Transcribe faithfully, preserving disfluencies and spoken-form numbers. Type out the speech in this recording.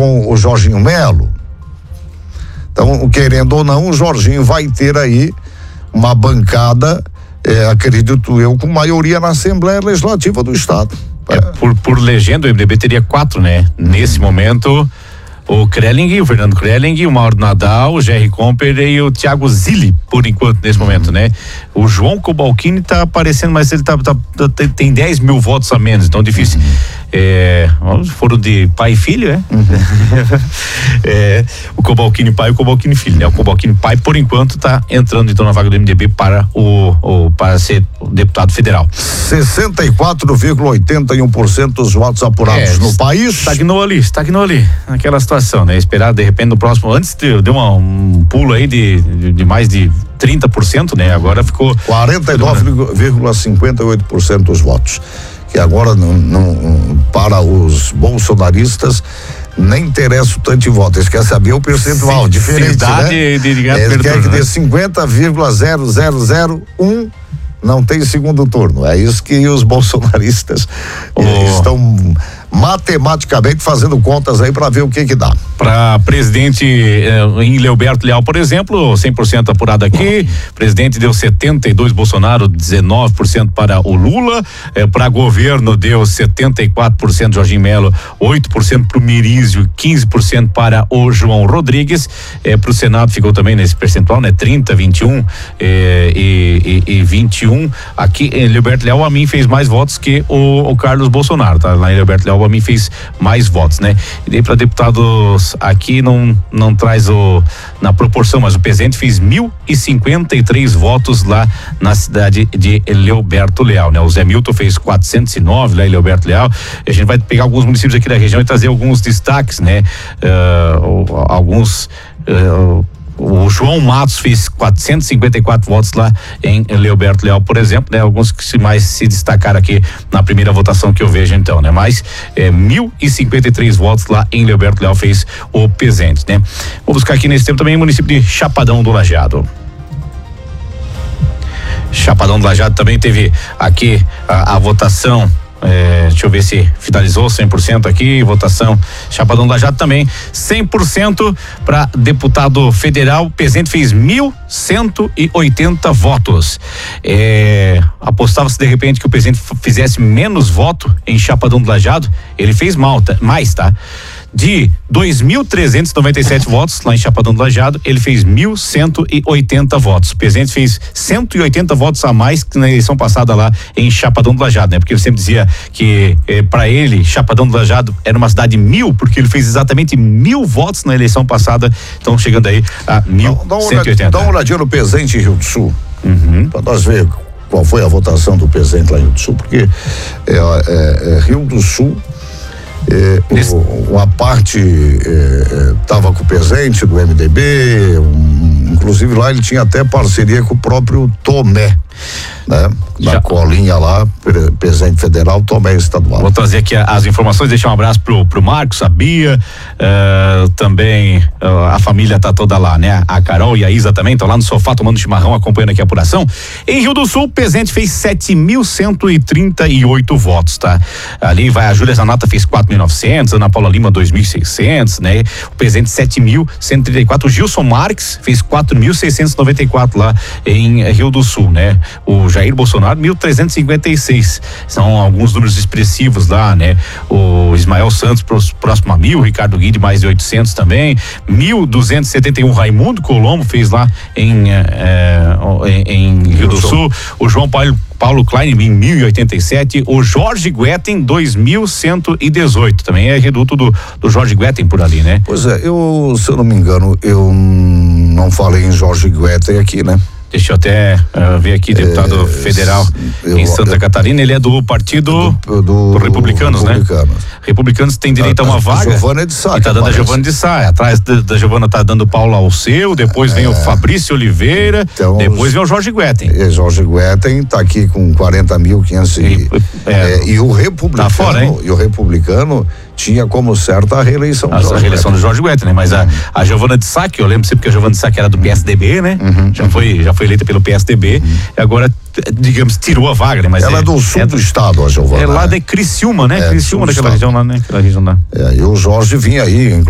com o Jorginho Melo. Então, querendo ou não, o Jorginho vai ter aí uma bancada, é, acredito eu, com maioria na Assembleia Legislativa do Estado. É, por, por legenda, o M D B teria quatro, né? Nesse momento, o Krelling, o Fernando Krelling, o Mauro Nadal, o Jerry Comper e o Thiago Zilli, por enquanto, nesse uhum. momento, né? O João Cobalcini tá aparecendo, mas ele tá, tá, tá, tem dez mil votos a menos, então difícil. Uhum. É, foram de pai e filho, é? Uhum. é o Cobalcini pai e o Cobalcini filho, né? O Cobalcini pai, por enquanto, tá entrando então na vaga do M D B para o, o para ser deputado federal. sessenta e quatro vírgula oitenta e um por cento dos votos apurados é, no país. Estagnou ali, estagnou ali, naquela situação, né? Esperar de repente no próximo, antes deu, deu uma, um pulo aí de, de, de mais de trinta por cento, né? Agora ficou quarenta e nove vírgula cinquenta e oito por cento dos votos. Que agora não, não, para os bolsonaristas nem interessa o tanto de voto, eles querem saber o percentual, Sim, diferente, né? De, de, de eles querem que dê cinquenta vírgula zero zero zero um não tem segundo turno, é isso que os bolsonaristas oh. estão matematicamente fazendo contas aí para ver o que que dá. Para presidente eh, em Leoberto Leal, por exemplo, cem por cento apurado aqui, uhum. presidente deu setenta e dois Bolsonaro, dezenove por cento para o Lula, eh, para governo deu setenta e quatro por cento Jorginho Melo, oito por cento para o Mirísio, quinze por cento para o João Rodrigues, eh, para o Senado ficou também nesse percentual, né? trinta, vinte e um eh, e, e, e vinte e um. Aqui em Leoberto Leal, a mim fez mais votos que o, o Carlos Bolsonaro, tá? Lá em Leoberto Leal, a mim fez mais votos, né? E daí para deputados aqui não não traz o na proporção, mas o presidente fez mil e cinquenta e três votos lá na cidade de Leoberto Leal, né? O Zé Milton fez quatrocentos e nove lá em Leoberto Leal. A gente vai pegar alguns municípios aqui da região e trazer alguns destaques, né? Uh, alguns uh, O João Matos fez quatrocentos e cinquenta e quatro votos lá em Leoberto Leal, por exemplo, né? Alguns que se mais se destacaram aqui na primeira votação que eu vejo, então, né? Mas é, mil e cinquenta e três votos lá em Leoberto Leal fez o presente, né? Vou buscar aqui nesse tempo também o município de Chapadão do Lajeado. Chapadão do Lajeado também teve aqui a, a votação. É, deixa eu ver se finalizou cem por cento aqui, votação Chapadão do Lajeado também, cem por cento para deputado federal. O presidente fez mil cento e oitenta votos. É, apostava-se de repente que o presidente fizesse menos voto em Chapadão do Lajeado, ele fez mal, tá? mais, tá? De dois mil trezentos e noventa e sete votos lá em Chapadão do Lajeado, ele fez mil cento e oitenta votos. O presidente fez cento e oitenta votos a mais que na eleição passada lá em Chapadão do Lajeado, né? Porque ele sempre dizia que eh, para ele Chapadão do Lajeado era uma cidade mil, porque ele fez exatamente mil votos na eleição passada, então chegando aí a mil cento e oitenta. Dá uma olhadinha no presente em Rio do Sul, uhum. para nós ver qual foi a votação do presidente lá em Rio do Sul, porque é, é, é, Rio do Sul É, o, uma parte estava é, com o presidente do M D B, um, inclusive lá ele tinha até parceria com o próprio Tomé, né? Na Já. colinha lá, presidente federal, Tomé estadual. Vou trazer aqui as informações, deixar um abraço pro, pro Marcos, a Bia, uh, também uh, a família tá toda lá, né? A Carol e a Isa também estão lá no sofá tomando chimarrão, acompanhando aqui a apuração. Em Rio do Sul, o presidente fez sete mil cento e trinta e oito votos, tá? Ali vai a Júlia Zanata fez quatro mil e novecentos, Ana Paula Lima dois mil e seiscentos, né? O presidente sete mil cento e trinta e quatro, o Gilson Marques fez quatro mil seiscentos e noventa e quatro lá em Rio do Sul, né? O Jair Bolsonaro mil trezentos e cinquenta e seis, são alguns números expressivos lá, né? O Ismael Santos próximo a mil, o Ricardo Guide mais de oitocentos também, mil duzentos e setenta e um Raimundo Colombo fez lá em, é, em, em Rio do Sul, o João Paulo Paulo Klein em mil e oitenta e sete, o Jorge Guetem dois mil cento e dezoito, também é reduto do, do Jorge Guetem por ali, né? Pois é, eu, se eu não me engano, eu não falei em Jorge Guetem aqui, né? Deixa eu até uh, ver aqui, deputado é, federal eu, em Santa eu, Catarina, ele é do partido do, do, do Republicanos, Republicanos, né? Republicanos tem direito a, a uma vaga. Giovana de Sá. E tá dando a Giovana de Sá. Atrás da, da Giovana tá dando Paulo Alceu, depois é, vem o Fabrício Oliveira, então, depois vem o Jorge Guetem. E Jorge Guetem tá aqui com quarenta mil quinhentos e, é, é, e o Republicano, tá fora, hein? E o Republicano tinha como certa a reeleição a, do a reeleição Guetem. do Jorge Guetem, né? Mas uhum. a, a Giovana de Sá, que eu lembro sempre que a Giovana de Sá que era do P S D B, né? Uhum. Já foi, já foi eleita pelo P S D B, uhum. e agora, digamos, tirou a vaga, né? Mas ela é, é do sul é, do estado, a Giovana. É lá de Criciúma, né? É, Criciúma, daquela região lá, né? Aquela região lá. É, e o Jorge vinha aí,